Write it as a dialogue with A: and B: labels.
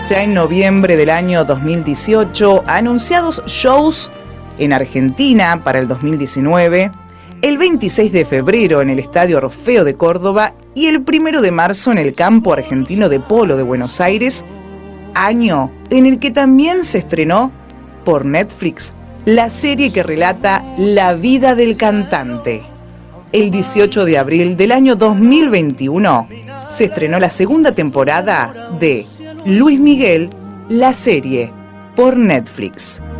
A: Ya en noviembre del año 2018, anunciados shows en Argentina para el 2019, el 26 de febrero en el Estadio Orfeo de Córdoba y el 1 de marzo en el Campo Argentino de Polo de Buenos Aires, año en el que también se estrenó por Netflix la serie que relata la vida del cantante. El 18 de abril del año 2021 se estrenó la segunda temporada de Luis Miguel, la serie, por Netflix.